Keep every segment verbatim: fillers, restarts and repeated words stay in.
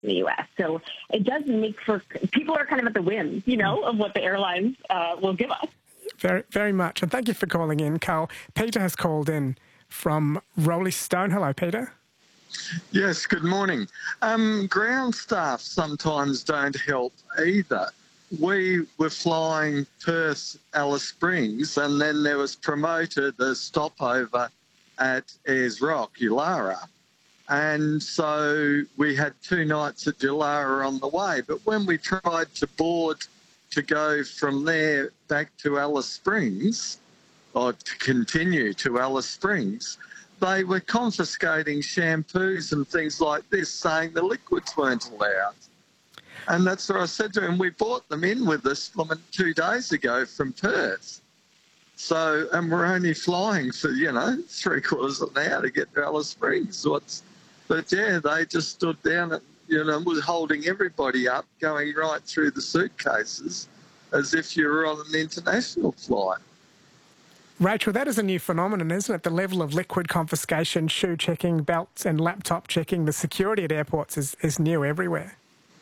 in the U S. So it does make for people are kind of at the whim, you know, of what the airlines uh, will give us. Very, very much. And thank you for calling in, Carl. Peter has called in from Rolly Stone. Hello, Peter. Yes, good morning. Um, ground staff sometimes don't help either. We were flying Perth, Alice Springs, and then there was promoted a stopover at Ayers Rock, Ulara. And so we had two nights at Ulara on the way. But when we tried to board to go from there back to Alice Springs, or to continue to Alice Springs, they were confiscating shampoos and things like this, saying the liquids weren't allowed. And that's what I said to him. We brought them in with us from two days ago from Perth. So, and we're only flying for, you know, three quarters of an hour to get to Alice Springs. What's, but yeah, they just stood down and, you know, was holding everybody up, going right through the suitcases as if you were on an international flight. Rachel, that is a new phenomenon, isn't it? The level of liquid confiscation, shoe checking, belts and laptop checking, the security at airports is, is new everywhere.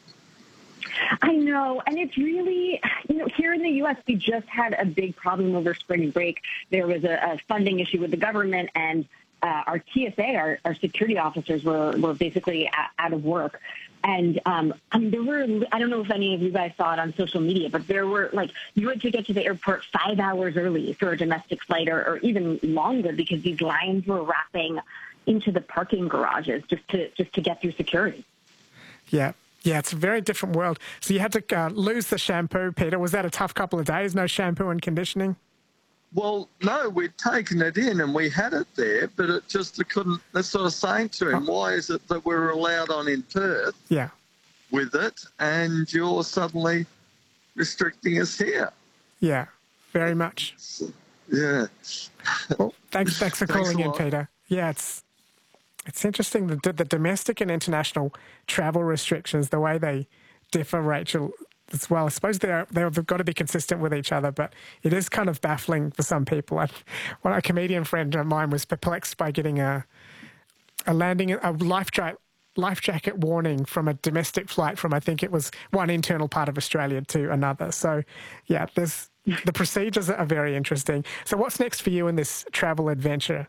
I know, and it's really, you know, here in the U S, we just had a big problem over spring break. There was a, a funding issue with the government, and uh, our T S A, our, our security officers, were, were basically a- out of work. And um, I mean, there were, I don't know if any of you guys saw it on social media, but there were, like, you had to get to the airport five hours early for a domestic flight, or, or even longer, because these lines were wrapping into the parking garages just to just to get through security. Yeah. Yeah, it's a very different world. So you had to uh, lose the shampoo, Peter. Was that a tough couple of days? No shampoo and conditioning? Well, no, we'd taken it in and we had it there, but it just it couldn't. That's what I was saying to him. Oh. Why is it that we're allowed on in Perth yeah. with it, and you're suddenly restricting us here? Yeah, very much. So, yeah. Well, thanks, thanks for thanks calling in, Peter. Yeah, it's it's interesting, the, the domestic and international travel restrictions, the way they differ, Rachel, as well. I suppose they're, they've got to be consistent with each other, but it is kind of baffling for some people. I, well, a comedian friend of mine was perplexed by getting a a landing, a life, ja- life jacket warning from a domestic flight from, I think it was one internal part of Australia to another. So, yeah, there's the procedures are very interesting. So what's next for you in this travel adventure?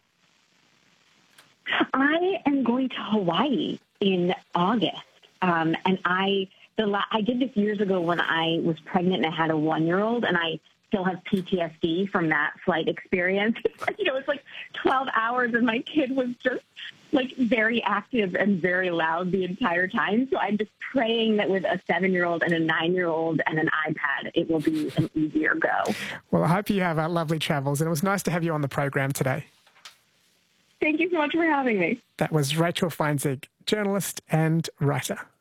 I am going to Hawaii in August, um, and I the la- I did this years ago when I was pregnant and I had a one-year-old, and I still have P T S D from that flight experience. You know, it's like twelve hours, and my kid was just like very active and very loud the entire time. So I'm just praying that with a seven-year-old and a nine-year-old and an iPad, it will be an easier go. Well, I hope you have uh, lovely travels, and it was nice to have you on the program today. Thank you so much for having me. That was Rachel Feinzig, journalist and writer.